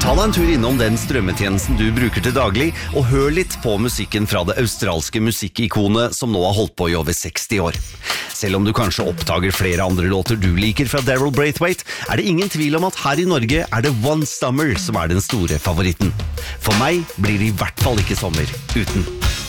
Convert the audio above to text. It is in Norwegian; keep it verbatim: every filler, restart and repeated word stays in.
Ta deg en tur innom den strømmetjenesten du bruker til daglig, og hør litt på musikken fra det australske musikkikonet som nå har holdt på i over seksti år. Selv om du kanskje oppdager flere andre låter du liker fra Daryl Braithwaite, er det ingen tvil om at her i Norge er det One Summer som er den store favoritten. For meg blir det i hvert fall ikke sommer uten.